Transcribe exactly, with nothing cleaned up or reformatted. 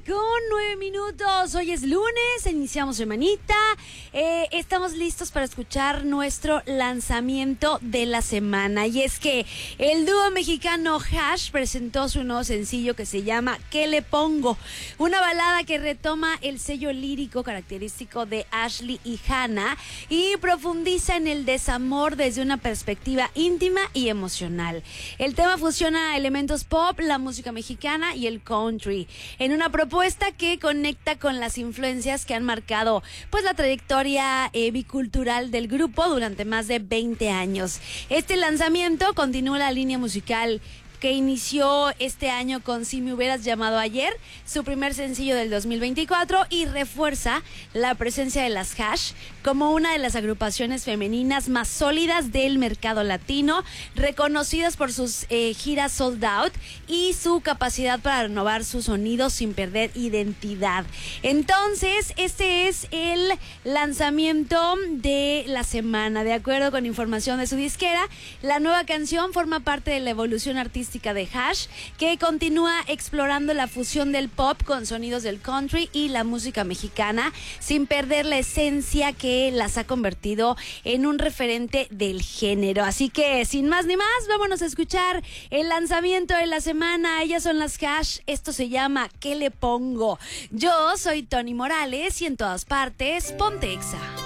con nueve minutos. Hoy es lunes, iniciamos semanita. Eh, estamos listos para escuchar nuestro lanzamiento de la semana. Y es que el dúo mexicano Hash presentó su nuevo sencillo que se llama ¿Qué le pongo? Una balada que retoma el sello lírico característico de Ashley y Hannah y profundiza en el desamor desde una perspectiva íntima y emocional. El tema fusiona elementos pop, la música mexicana y el country, en una propuesta que conecta con las influencias que han marcado pues la trayectoria eh, bicultural del grupo durante más de veinte años. Este lanzamiento continúa la línea musical que inició este año con Si me hubieras llamado ayer, su primer sencillo del dos mil veinticuatro, y refuerza la presencia de las Hash como una de las agrupaciones femeninas más sólidas del mercado latino, reconocidas por sus eh, giras sold out y su capacidad para renovar su sonido sin perder identidad. Entonces, este es el lanzamiento de la semana. De acuerdo con información de su disquera, la nueva canción forma parte de la evolución artística de Hash, que continúa explorando la fusión del pop con sonidos del country y la música mexicana, sin perder la esencia que las ha convertido en un referente del género. Así que, sin más ni más, vámonos a escuchar el lanzamiento de la semana. Ellas son las Hash, esto se llama ¿Qué le pongo? Yo soy Tony Morales y en todas partes, ponte Exa.